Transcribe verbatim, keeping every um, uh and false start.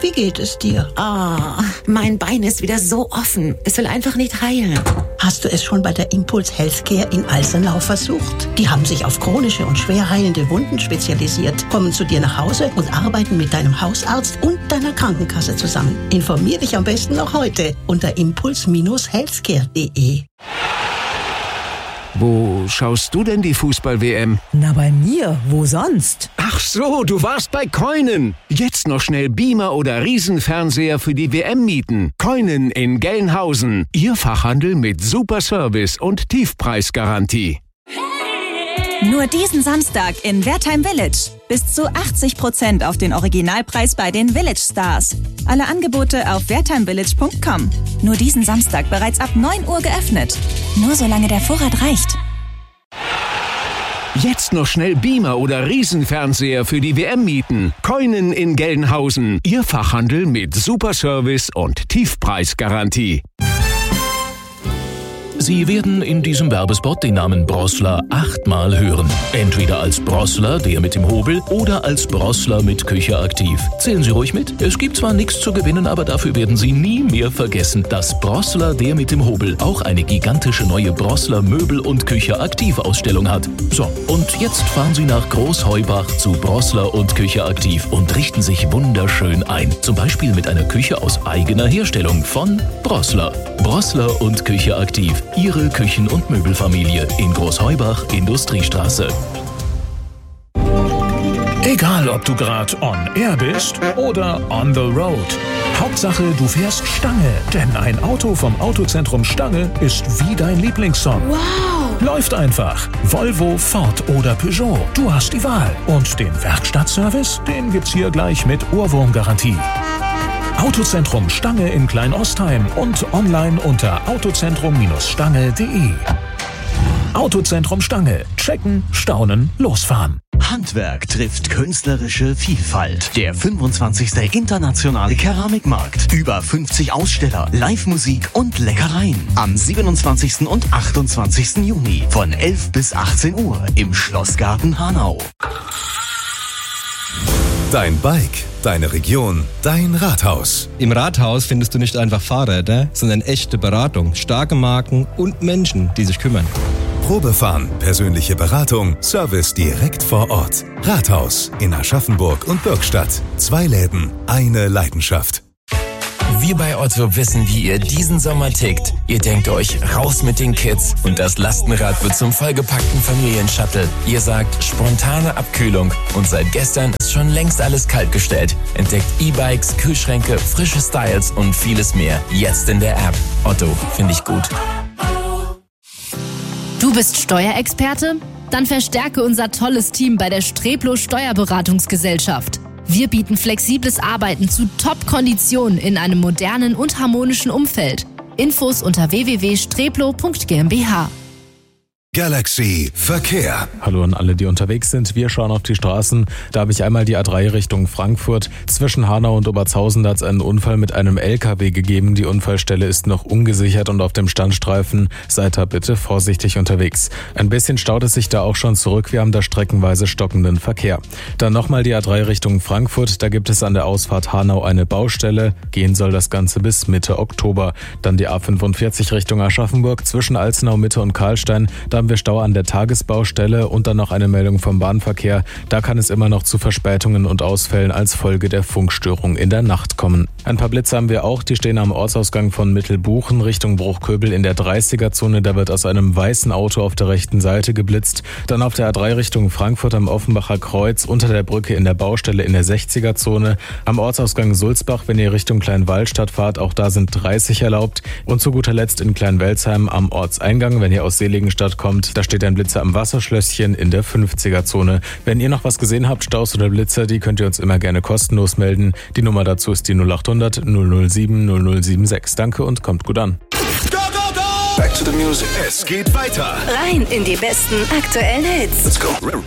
Wie geht es dir? Ah, oh, mein Bein ist wieder so offen. Es will einfach nicht heilen. Hast du es schon bei der Impuls Healthcare in Alsenau versucht? Die haben sich auf chronische und schwer heilende Wunden spezialisiert, kommen zu dir nach Hause und arbeiten mit deinem Hausarzt und deiner Krankenkasse zusammen. Informier dich am besten noch heute unter impuls Bindestrich healthcare punkt de. Wo schaust du denn die Fußball-W M? Na, bei mir. Wo sonst? Ach so, du warst bei Koinen. Jetzt noch schnell Beamer oder Riesenfernseher für die W M mieten. Koinen in Gelnhausen. Ihr Fachhandel mit super Service und Tiefpreisgarantie. Nur diesen Samstag in Wertheim Village. Bis zu achtzig Prozent auf den Originalpreis bei den Village Stars. Alle Angebote auf wertheim village punkt com. Nur diesen Samstag bereits ab neun Uhr geöffnet. Nur solange der Vorrat reicht. Jetzt noch schnell Beamer oder Riesenfernseher für die W M mieten. Koinen in Gelnhausen. Ihr Fachhandel mit super Service und Tiefpreisgarantie. Sie werden in diesem Werbespot den Namen Brossler achtmal hören. Entweder als Brossler, der mit dem Hobel, oder als Brossler mit Küche aktiv. Zählen Sie ruhig mit. Es gibt zwar nichts zu gewinnen, aber dafür werden Sie nie mehr vergessen, dass Brossler, der mit dem Hobel, auch eine gigantische neue Brossler Möbel- und Küche aktiv Ausstellung hat. So, und jetzt fahren Sie nach Großheubach zu Brossler und Küche aktiv und richten sich wunderschön ein. Zum Beispiel mit einer Küche aus eigener Herstellung von Brossler. Brossler und Küche aktiv. Ihre Küchen- und Möbelfamilie in Großheubach, Industriestraße. Egal, ob du gerade on air bist oder on the road. Hauptsache, du fährst Stange. Denn ein Auto vom Autozentrum Stange ist wie dein Lieblingssong. Wow! Läuft einfach. Volvo, Ford oder Peugeot. Du hast die Wahl. Und den Werkstattservice, den gibt's hier gleich mit Ohrwurmgarantie. Autozentrum Stange in Kleinostheim und online unter autozentrum Stange punkt de. Autozentrum Stange. Checken, staunen, losfahren. Handwerk trifft künstlerische Vielfalt. Der fünfundzwanzigste Internationale Keramikmarkt. Über fünfzig Aussteller, Live-Musik und Leckereien. Am siebenundzwanzigsten und achtundzwanzigsten Juni von elf bis achtzehn Uhr im Schlossgarten Hanau. Dein Bike, deine Region, dein Rathaus. Im Rathaus findest du nicht einfach Fahrräder, sondern echte Beratung, starke Marken und Menschen, die sich kümmern. Probefahren, persönliche Beratung, Service direkt vor Ort. Rathaus in Aschaffenburg und Bürgstadt. Zwei Läden, eine Leidenschaft. Wir bei Otto wissen, wie ihr diesen Sommer tickt. Ihr denkt euch, raus mit den Kids und das Lastenrad wird zum vollgepackten Familienshuttle. Ihr sagt, spontane Abkühlung und seit gestern ist schon längst alles kaltgestellt. Entdeckt E-Bikes, Kühlschränke, frische Styles und vieles mehr. Jetzt in der App. Otto, finde ich gut. Du bist Steuerexperte? Dann verstärke unser tolles Team bei der Streplo Steuerberatungsgesellschaft. Wir bieten flexibles Arbeiten zu Top-Konditionen in einem modernen und harmonischen Umfeld. Infos unter w w w punkt streplo punkt g m b h. Galaxy Verkehr. Hallo an alle, die unterwegs sind. Wir schauen auf die Straßen. Da habe ich einmal die A drei Richtung Frankfurt. Zwischen Hanau und Oberzhausen hat es einen Unfall mit einem L K W gegeben. Die Unfallstelle ist noch ungesichert und auf dem Standstreifen. Seid da bitte vorsichtig unterwegs. Ein bisschen staut es sich da auch schon zurück. Wir haben da streckenweise stockenden Verkehr. Dann nochmal die A drei Richtung Frankfurt. Da gibt es an der Ausfahrt Hanau eine Baustelle. Gehen soll das Ganze bis Mitte Oktober. Dann die A fünfundvierzig Richtung Aschaffenburg. Zwischen Alzenau, Mitte und Karlstein. Da haben wir Stau an der Tagesbaustelle und dann noch eine Meldung vom Bahnverkehr. Da kann es immer noch zu Verspätungen und Ausfällen als Folge der Funkstörung in der Nacht kommen. Ein paar Blitze haben wir auch, die stehen am Ortsausgang von Mittelbuchen Richtung Bruchköbel in der dreißiger-Zone. Da wird aus einem weißen Auto auf der rechten Seite geblitzt. Dann auf der A drei Richtung Frankfurt am Offenbacher Kreuz unter der Brücke in der Baustelle in der sechziger-Zone. Am Ortsausgang Sulzbach, wenn ihr Richtung Kleinwallstadt fahrt, auch da sind dreißig erlaubt. Und zu guter Letzt in Kleinwelsheim am Ortseingang, wenn ihr aus Seligenstadt kommt. Da steht ein Blitzer am Wasserschlösschen in der fünfziger-Zone. Wenn ihr noch was gesehen habt, Staus oder Blitzer, die könnt ihr uns immer gerne kostenlos melden. Die Nummer dazu ist die null achthundert null null sieben null null sieben sechs. Danke und kommt gut an. Back to the music. Es geht weiter. Rein in die besten aktuellen Hits. Let's go.